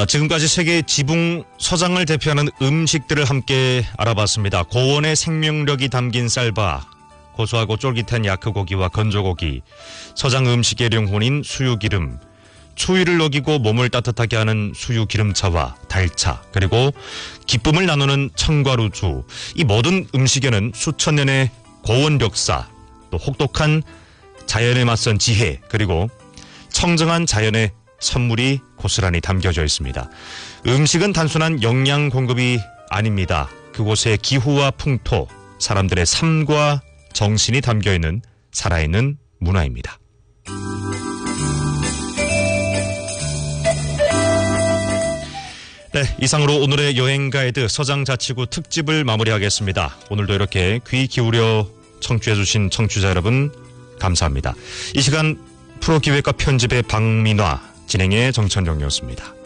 지금까지 세계 지붕 서장을 대표하는 음식들을 함께 알아봤습니다. 고원의 생명력이 담긴 쌀밥, 고소하고 쫄깃한 야크고기와 건조고기, 서장 음식의 영혼인 수유기름, 추위를 녹이고 몸을 따뜻하게 하는 수유기름차와 달차, 그리고 기쁨을 나누는 청과루주, 이 모든 음식에는 수천 년의 고원 역사, 또 혹독한 자연에 맞선 지혜, 그리고 청정한 자연의 선물이 고스란히 담겨져 있습니다. 음식은 단순한 영양 공급이 아닙니다. 그곳의 기후와 풍토, 사람들의 삶과 정신이 담겨있는 살아있는 문화입니다. 네, 이상으로 오늘의 여행 가이드 서장자치구 특집을 마무리하겠습니다. 오늘도 이렇게 귀 기울여 청취해주신 청취자 여러분 감사합니다. 이 시간 프로기획과 편집의 박민화, 진행의 정천정이었습니다.